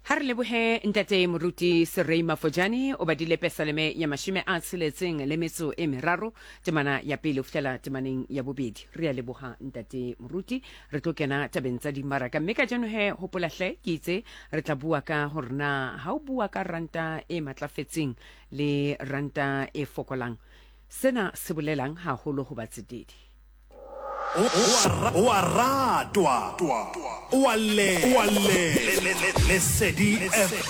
Ha re lebohe ntate moruti Serei Mafojane o badile pesaleme ya mashime a tsheletseng le metso e meraro temana ya pele o fihlela temaneng ya bobedi. Re a leboha ntate moruti, re tlo kena tabeng tsa dimmaraka mme ka jeno he hopola hle ke itse re tla bua ka hore na ha o bua ka ranta e matlafetseng le ranta e fokolang sena se bolelang haholo ho batsetedi. O a ratwa o a le Lesedi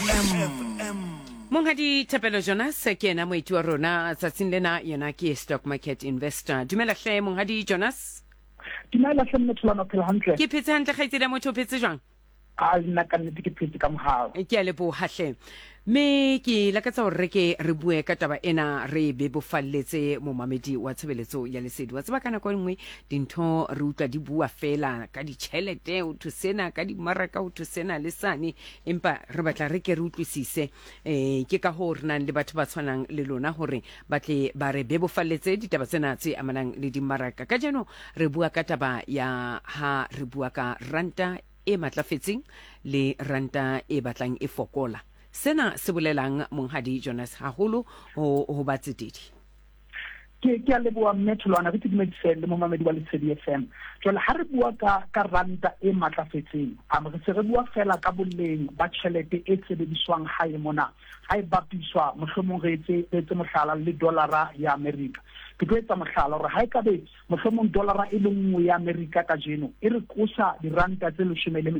FM. Monghadi Thapelo Jonas ke ena moeti wa rona tsatsing lena yena ke stock market investor. Dumela hle Monghadi Jonas. Dumela hle Motholwana phela hantle. Ke phetse hantle kgaitsedi ya motho phetse jwang? A nna ka nnete ke phetse ka mohao. Ke a leboha hle. Me ke lakatsa hore re bue ka taba ena re bebofalletse momamedi wa tshebeletso ya Lesedi wa tseba kana kwa nngwe dintho re utlwa di bua fela ka ditjhelete o thusena ka dimaraka o thusena le sane empa re batla re ke re utlwisise ke ka ho re nang le batho ba tshwanang le lona hore batle ba re bebofalletse ditaba tsena tse amanang le dimaraka ka jeno re bua ka taba ya ha re bua ka ranta e matlafetseng le ranta e batlang e fokola. Sena se bolelang Monghadi Jonas haholo ho batsetedi. Ke a leboha Motholwana re tidimedise le momamedi wa Lesedi FM. Jwale ha re bua ka ranta e matlafetseng re se re bua fela ka boleng ba tjhelete e sebediswang hae mona ha e bapiswa mohlomong re etse mohlala le dolara ya America. Ke tlo etsa mohlala hore ha e ka be mohlomong dolara e le nngwe ya America ka jeno e re qosa diranta tse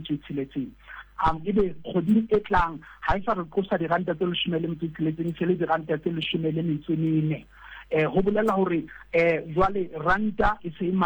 16 ebe kgoding e tlang ha e sa re qosa diranta tse 16 se le diranta tse 14 ho bolela hore jwale ranta e se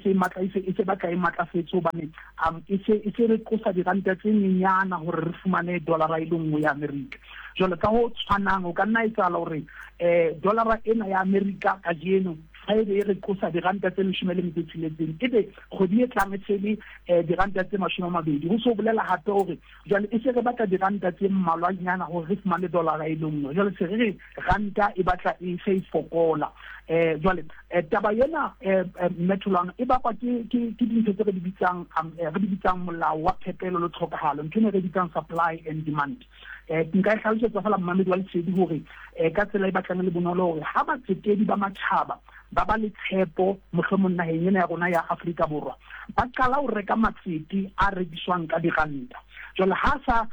batla e matlafetse hobane e se re qosa diranta tse nyenyana hore re fumane dolara e le nngwe ya America. Jwale ka ho tshwanang o ka nna etsala hore dolara ena ya America ka jeno ha e re qosa diranta tse 16 ebe kgodi e tlang e le diranta tse 20 ho so bolela hape hore jwale e se re batla diranta tse mmalwanyana hore re fumane dolara e le nngwe. Jwale se re ranta e batla e se fokola jwale taba yena Motholwana e bakwa ke dintho tse re di bitsang molao wa phepelo le tlhokahalo ntho ne re bitsang supply and demand. Nka e hlalosetsa fela mmamedi wa Lesedi hore ka tsela e batlang le bonolo hore ha batsetedi ba matjhaba ba ba le tshepo mohlomong naheng ena ya rona ya Afrika Borwa ba qala ho reka matsete a rekiswang ka diranta. Jwale ha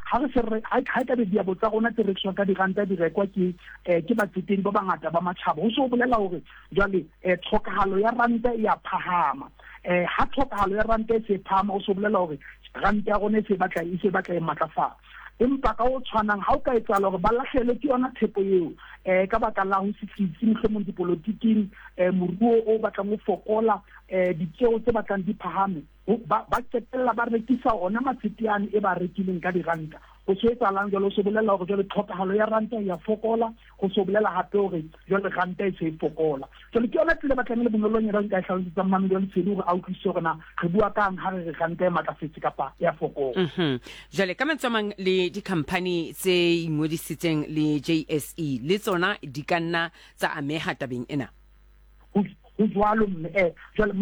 ka be diabo tsa rona tse rekiswang ka diranta di rekwa ke batsetedi ba bangata ba matjhaba ho so bolela hore jwale tlhokahalo ya ranta ya phahama. Ha tlhokahalo ya ranta e se phahama ho so bolela hore ranta ya rona e se batla e matlafala. Empa ka o tshwanang ha o ka etsala hore ba lahlele ke yona thepo eo ka baka la ho sifitse mohlomong dipolotiking moruo o batlang ho fokola ditjeo tse batlang di phahame ba qetella ba rekisa ona matsetiane e ba rekileng ka diranta ho so etsalang jalo so bolela hore jwale tlhokahalo ya ranta ya fokola ho so bolela hape hore jwale ranta e se fokola. Jwale ke yona tsela batlang le bonolong ya ka hlalosetsa mmamedi wa Lesedi hore a utlwisise hore na re bua kang ha re ranta e matlafetse kapa ya fokola. Jwale ka mantswamang le di-company tse ingodisitseng le JSE le tsona di ka nna tsa ameha tabeng ena. Ho jwalo jwale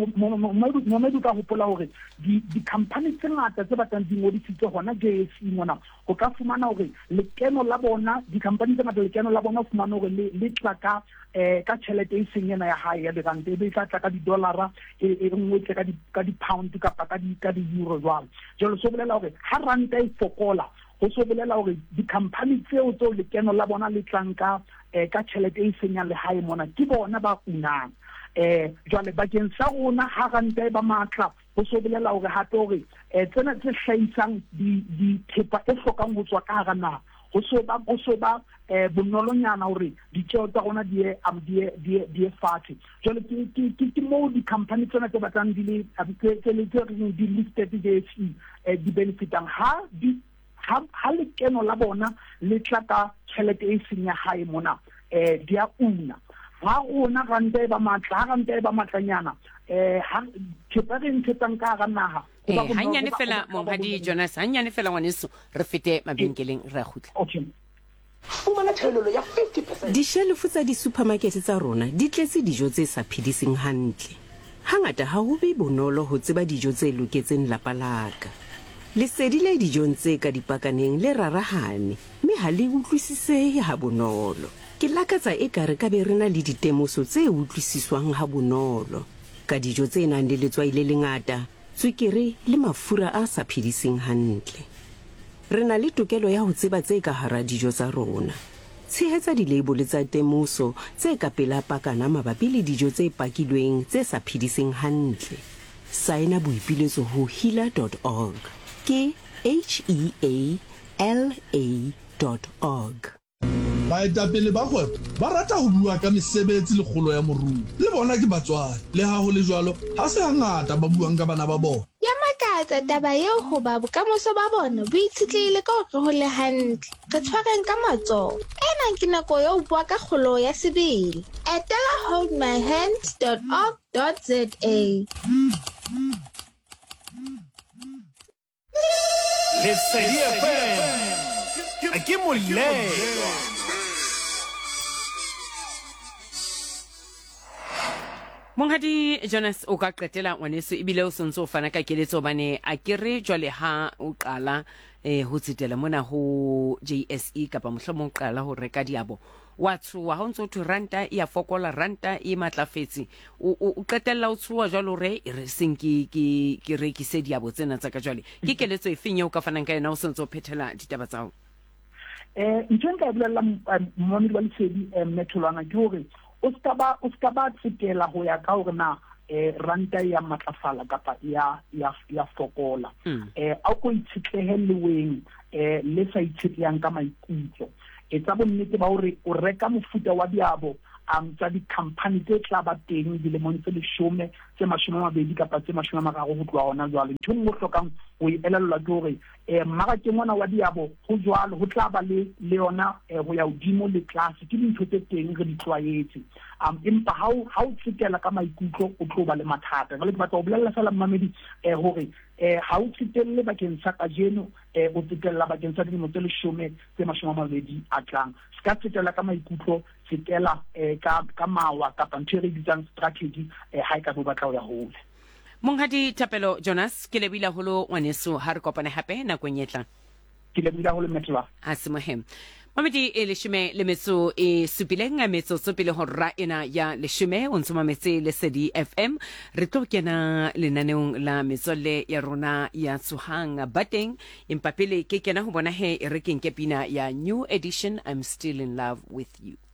momedi ka hopola hore di-company tse ngata tse batlang di ngodisitse hona JSE mona o ka fumana hore lekeno la bona di-company tse ngata lekeno la bona o fumana hore le tla ka tjhelete e seng ena ya hae ya diranta e be tla ka di-dollara e nngwe tle ka di-pound kapa ka di-euro jwalo. Jwale so bolela hore ha ranta e fokola ho so bolela hore di-company tseo lekeno la bona le tlang ka tjhelete e seng ya lehae mona ke bona ba unang. Jwale bakeng sa rona ha ranta e ba matla ho so bolela hore hape hore tsena tse hlahisang dithepa e hlokang ho tswa ka hara naha ho so ba bonolonyana hore ditjeo tsa rona di e fatshe. Jwale ke moo di-company tsena tse batlang di listed JSE di benefitang ha lekeno la bona le tla ka tjhelete e seng ya hae mona di a una. Ha rona ranta e ba matlanyana ha thepa re ntshetsang ka hara naha hanyane fela Monghadi Jonas hanyane fela ngwaneso re fete mabenkeleng re a khutla. Okay. Fumana thelelo ya 50%. Dishelfu tsa di-supermarket tsa rona di tletse dijo tse sa phediseng hantle. Hangata ha ho be bonolo ho tseba dijo tse loketseng lapa laka. lesedi le dijong tse ka dipakaneng le rarahane mme ha le utlwisisehe ha bonolo. Ke lakatsa ekare ka be re na le ditemoso tse utlwisiswang ha bonolo ka dijo tse nang le letswai le lengata, tswekere le mafura a sa phediseng hantle. Re na le tokelo ya ho tseba tse ka hara dijo tsa rona. Tshehetsa dileibole tsa temoso tse ka pela pakana mabapi le dijo tse pakilweng tse sa phediseng hantle. Saena boipiletso ho healer.org. Ke HEALA.org. Baetapele ba kgwebo ba rata ho bua ka mesebetsi le kgolo ya moruo. Le bona ke batswadi, le ha ho le jwalo ha se hangata ba buang ka bana ba bona. Ya makatsa taba eo hoba bokamoso ba bona bo itshetlehile ka hore ho le hantle. Re tshwareng ka matsoho. Ena ke nako eo bua ka kgolo ya sebele. Etela holdmyhands.org.za. Lesedi FM ke moleng. Monghadi Jonas o ka qetela ngwaneso ebile o sontse o fana ka keletso bane a kere jwale ha o qala ho tsetela mona ho JSE kapa mohlomong qala ho reka diabo wa tshuwa ha ntse o thu ranta ya fokola ranta e matlafetse o qetella o tshuwa jwalo re re seng ke rekise diabo tsena tsa ka jwale ke keletso e feng o ka fanang ka yena o sontse o phethela ditaba tsa o ntse nka bolella mmamedi wa lesedi metholwana ke hore o ska ba tsetela ho ya ka hore na ranta ya matlafala kapa ya fokola a ko itshetlehelleweng le sa itshetlehang ka maikutlo etsa bonnete ba hore o reka mofuta wa diabo tsa di-company tse tla ba teng dilemong tse 10 tse 20 kapa tse 30 ho tloha hona jwale ntho mo hlokang ho elellwa ke hore mmarakeng mona wa diabo ho jwalo ho tla ba le yona ho ya hodimo le class ke dintho tse teng re di tlwaetse empa ha o tsetela ka maikutlo o tlo ba le mathata jwale ke batla ho bolella fela mmamedi hore ha o tsetelle bakeng sa kajeno o tsetella bakeng sa dilemo tse 10 tse 20 a tlang ska tsetela ka maikutlo tsetela ka mawa kapa ntho re bitsang strategy ha e ka bo batla ho ya hole. Monghadi Thapelo Jonas ke lebile holo ngwaneso ha re kopane hape na kwenyetla ke lebile holo metla a semohem Mamedi e leshome le metso e supileng a metso tsopile horra ena ya leshome o ntse mametse Lesedi FM re tlo kena lenaneong la metswalle ya rona ya tsohang bateng empa pele ke kena ho bona he e re ke nke pina ya New Edition I'm Still in Love with You.